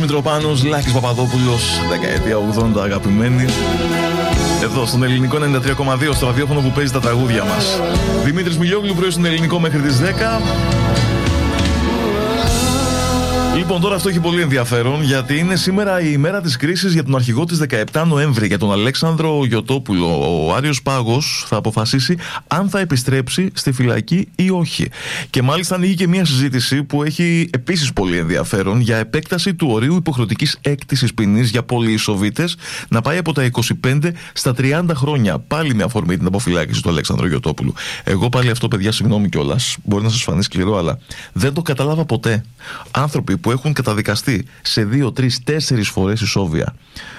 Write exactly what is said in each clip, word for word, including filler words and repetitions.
Μητροπάνος, Λάκης Παπαδόπουλος, δεκαετία ογδόντα, αγαπημένοι. Εδώ στον Ελληνικό ενενήντα τρία κόμμα δύο, στο ραδιόφωνο που παίζει τα τραγούδια μας. Δημήτρης Μιλιόγλου, πρωί στον Ελληνικό μέχρι τις δέκα. Λοιπόν, τώρα αυτό έχει πολύ ενδιαφέρον, γιατί είναι σήμερα η ημέρα της κρίσης για τον αρχηγό της δεκαεπτά Νοέμβρη, για τον Αλέξανδρο Γιωτόπουλο. Ο Άριος Πάγος θα αποφασίσει αν θα επιστρέψει στη φυλακή ή όχι. Και μάλιστα ανοίγει και μια συζήτηση που έχει επίσης πολύ ενδιαφέρον για επέκταση του ορίου υποχρεωτικής έκτησης ποινής για πολυεισοβήτες να πάει από τα είκοσι πέντε στα τριάντα χρόνια. Πάλι με αφορμή την αποφυλάκηση του Αλέξανδρου Γιωτόπουλου. Εγώ πάλι αυτό, παιδιά, συγγνώμη κιόλας, μπορεί να σας φανεί σκληρό, αλλά δεν το κατάλαβα ποτέ. Άνθρωποι που έχουν καταδικαστεί σε δύο, τρεις, τέσσερις φορές ισόβια,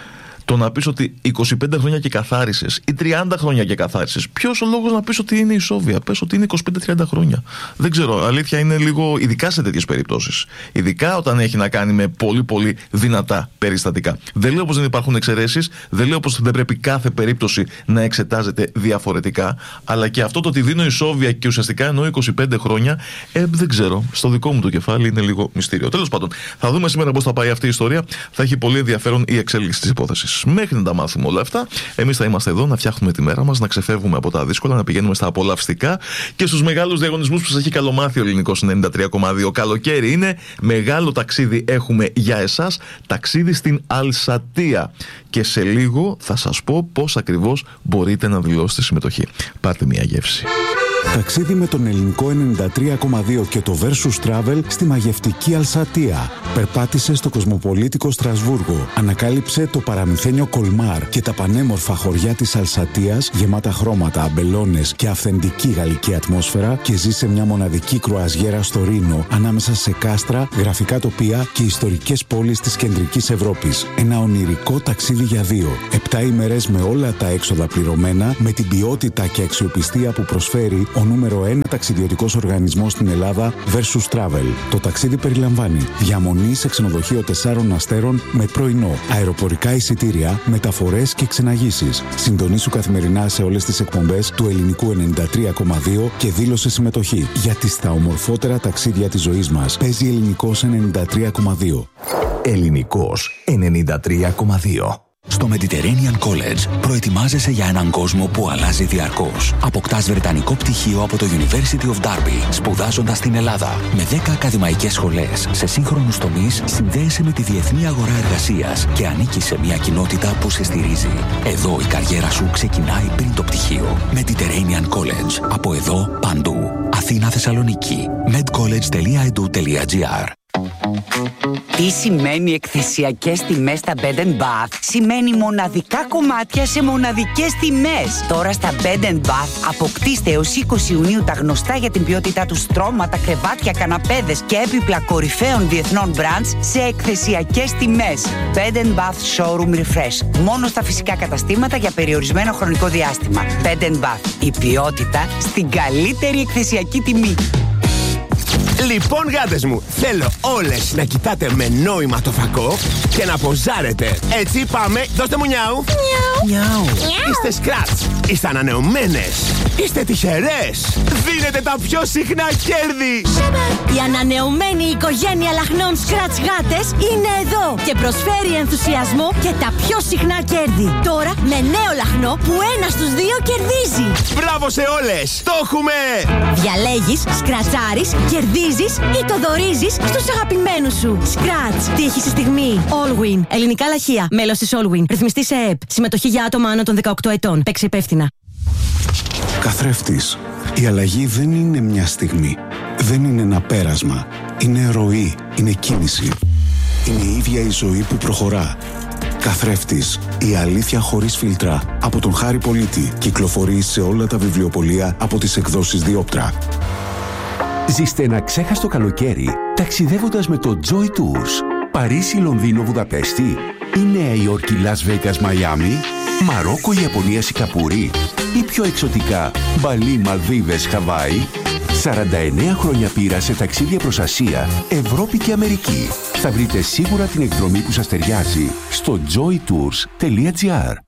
το να πεις ότι είκοσι πέντε χρόνια και καθάρισες ή τριάντα χρόνια και καθάρισες, ποιος ο λόγος να πεις ότι είναι ισόβια? Πες ότι είναι είκοσι πέντε τριάντα χρόνια. Δεν ξέρω, αλήθεια είναι λίγο, ειδικά σε τέτοιες περιπτώσεις. Ειδικά όταν έχει να κάνει με πολύ πολύ δυνατά περιστατικά. Δεν λέω πως δεν υπάρχουν εξαιρέσεις, δεν λέω πως δεν πρέπει κάθε περίπτωση να εξετάζεται διαφορετικά, αλλά και αυτό το ότι δίνω ισόβια και ουσιαστικά εννοώ είκοσι πέντε χρόνια, ε, δεν ξέρω. Στο δικό μου το κεφάλι είναι λίγο μυστήριο. Τέλος πάντων, θα δούμε σήμερα πώς θα πάει αυτή η ιστορία. Θα έχει πολύ ενδιαφέρον η εξέλιξη της υπόθεσης. Μέχρι να τα μάθουμε όλα αυτά, εμείς θα είμαστε εδώ να φτιάχνουμε τη μέρα μας, να ξεφεύγουμε από τα δύσκολα, να πηγαίνουμε στα απολαυστικά και στους μεγάλους διαγωνισμούς που σας έχει καλομάθει ο Ελληνικός ενενήντα τρία κόμμα δύο. Καλοκαίρι είναι, μεγάλο ταξίδι έχουμε για εσάς, ταξίδι στην Αλσατία. Και σε λίγο θα σας πω πώς ακριβώς μπορείτε να δηλώσετε συμμετοχή. Πάρτε μια γεύση. Ταξίδι με τον Ελληνικό ενενήντα τρία κόμμα δύο και το Versus Travel στη μαγευτική Αλσατία. Περπάτησε στο κοσμοπολίτικο Στρασβούργο. Ανακάλυψε το παραμυθένιο Κολμάρ και τα πανέμορφα χωριά της Αλσατίας, γεμάτα χρώματα, αμπελώνες και αυθεντική γαλλική ατμόσφαιρα, και ζήσε μια μοναδική κρουαζιέρα στο Ρήνο, ανάμεσα σε κάστρα, γραφικά τοπία και ιστορικές πόλεις της κεντρικής Ευρώπης. Ένα ονειρικό ταξίδι για δύο. Επτά ημέρες με όλα τα έξοδα πληρωμένα, με την ποιότητα και αξιοπιστία που προσφέρει ο νούμερο ένα ταξιδιωτικός οργανισμός στην Ελλάδα, Versus Travel. Το ταξίδι περιλαμβάνει διαμονή σε ξενοδοχείο τεσσάρων αστέρων με πρωινό, αεροπορικά εισιτήρια, μεταφορές και ξεναγήσεις. Συντονίσου καθημερινά σε όλες τις εκπομπές του Ελληνικού ενενήντα τρία κόμμα δύο και δήλωσε συμμετοχή. Γιατί στα ομορφότερα ταξίδια της ζωής μας παίζει Ελληνικός ενενήντα τρία κόμμα δύο. Ελληνικός ενενήντα τρία κόμμα δύο. Στο Mediterranean College προετοιμάζεσαι για έναν κόσμο που αλλάζει διαρκώς. Αποκτάς βρετανικό πτυχίο από το University of Derby, σπουδάζοντας στην Ελλάδα. Με δέκα ακαδημαϊκές σχολές σε σύγχρονους τομείς, συνδέεσαι με τη διεθνή αγορά εργασίας και ανήκεις σε μια κοινότητα που σε στηρίζει. Εδώ η καριέρα σου ξεκινάει πριν το πτυχίο. Mediterranean College. Από εδώ, παντού. Αθήνα, Θεσσαλονίκη. medcollege τελεία e d u τελεία g r. Τι σημαίνει εκθεσιακές τιμές στα Bed and Bath? Σημαίνει μοναδικά κομμάτια σε μοναδικές τιμές. Τώρα στα Bed and Bath αποκτήστε έως είκοσι Ιουνίου τα γνωστά για την ποιότητά του στρώματα, κρεβάτια, καναπέδες και έπιπλα κορυφαίων διεθνών brands σε εκθεσιακές τιμές. Bed and Bath Showroom Refresh. Μόνο στα φυσικά καταστήματα για περιορισμένο χρονικό διάστημα. Bed and Bath. Η ποιότητα στην καλύτερη εκθεσιακή τιμή. Λοιπόν, γάτες μου, θέλω όλες να κοιτάτε με νόημα το φακό και να ποζάρετε. Έτσι, πάμε. Δώστε μου νιάου. Νιάου. Είστε σκράτς. Είστε ανανεωμένες. Είστε τυχερές. Δίνετε τα πιο συχνά κέρδη. Η ανανεωμένη οικογένεια λαχνών σκράτς γάτες είναι εδώ και προσφέρει ενθουσιασμό και τα πιο συχνά κέρδη. Τώρα με νέο λαχνό που ένα στους δύο κερδίζει. Μπράβο σε όλες. Το έχουμε. Διαλέγεις, σκρατσάρεις, κερδίζεις ή το δωρίζεις στους αγαπημένους σου. Σκράτς. Τύχη στη στιγμή. Allwin. Ελληνικά λαχεία. Μέλος της Allwin. Ρυθμιστή σε ΕΕΠ. Συμμετοχή για άτομα άνω των δεκαοκτώ ετών. Παίξε υπεύθυνα. Καθρέφτης. Η αλλαγή δεν είναι μια στιγμή. Δεν είναι ένα πέρασμα. Είναι ροή. Είναι κίνηση. Είναι η ίδια η ζωή που προχωρά. Καθρέφτης. Η αλήθεια χωρίς φίλτρα. Από τον Χάρη Πολίτη. Κυκλοφορεί σε όλα τα βιβλιοπωλεία από τις εκδόσεις Διόπτρα. Ζήστε ένα ξέχαστο καλοκαίρι ταξιδεύοντας με το Joy Tours. Παρίσι, Λονδίνο, Βουδαπέστη ή Νέα Υόρκη, Las Vegas, Μαϊάμι, Μαρόκο, Ιαπωνία, Σιγκαπούρη ή πιο εξωτικά Μπαλί, Μαλδίβες, Χαβάη. σαράντα εννέα χρόνια πείρα σε ταξίδια προς Ασία, Ευρώπη και Αμερική. Θα βρείτε σίγουρα την εκδρομή που σας ταιριάζει στο joy tours τελεία g r.